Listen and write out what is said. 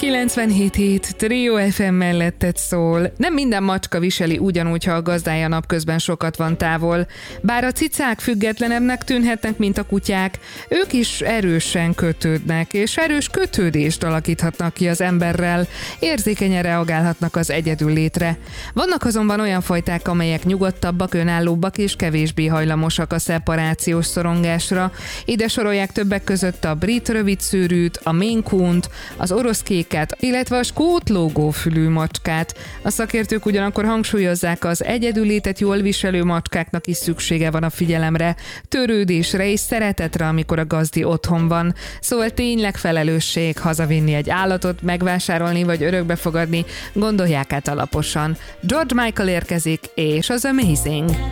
97.7 Trio FM melletted szól. Nem minden macska viseli ugyanúgy, ha a gazdája napközben sokat van távol. Bár a cicák függetlenebbnek tűnhetnek, mint a kutyák, ők is erősen kötődnek, és erős kötődést alakíthatnak ki az emberrel, érzékenyen reagálhatnak az egyedüllétre. Vannak azonban olyan fajták, amelyek nyugodtabbak, önállóbbak és kevésbé hajlamosak a szeparációs szorongásra. Ide sorolják többek között a brit rövidszőrűt, a Maine Coont, az orosz kéket, illetve a skót lógófülű macskát. A szakértők ugyanakkor hangsúlyozzák, az egyedüllétet jól viselő macskáknak is szüksége van a figyelemre, törődésre és szeretetre, amikor a gazdi otthon van. Szóval tényleg felelősség hazavinni egy állatot, megvásárolni vagy örökbefogadni, gondolják át alaposan. George Michael érkezik, és az Amazing.